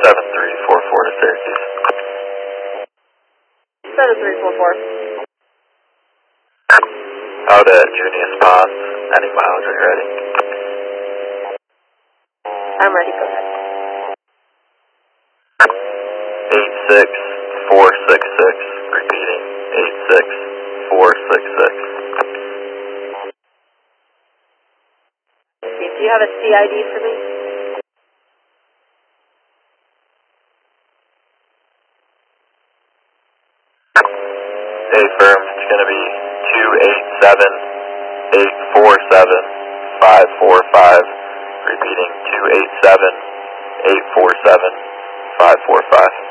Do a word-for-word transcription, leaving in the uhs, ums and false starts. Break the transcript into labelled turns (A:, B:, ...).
A: seven three four four to Syracuse.
B: seven three four four.
A: Out at Junius Ponds, any miles are you ready?
B: I'm ready, go ahead.
A: eight six four six six, repeating, eight six four six six.
B: Do you have a C I D for me?
A: Hey firm, it's going to be two eight seven eight four seven five four five, repeating two eight seven eight four seven five four five.